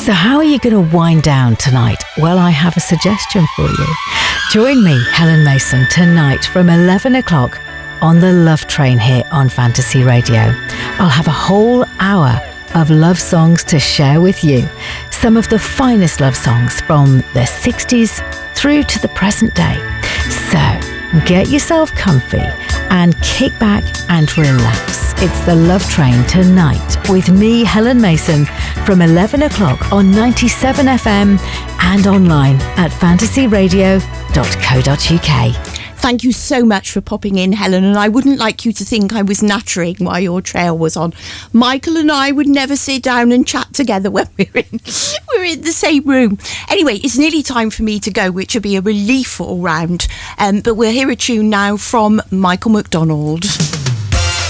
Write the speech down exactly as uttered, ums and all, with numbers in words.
So how are you going to wind down tonight? Well, I have a suggestion for you. Join me, Helen Mason, tonight from eleven o'clock on the Love Train here on Fantasy Radio. I'll have a whole hour of love songs to share with you. Some of the finest love songs from the sixties through to the present day. So get yourself comfy and kick back and relax. It's the Love Train tonight with me, Helen Mason, from eleven o'clock on ninety-seven F M and online at fantasy radio dot co dot uk. Thank you so much for popping in, Helen, and I wouldn't like you to think I was nattering while your trail was on. Michael and I would never sit down and chat together when we're in, we're in the same room. Anyway, it's nearly time for me to go, which will be a relief all round. Um, but we'll hear a tune now from Michael McDonald.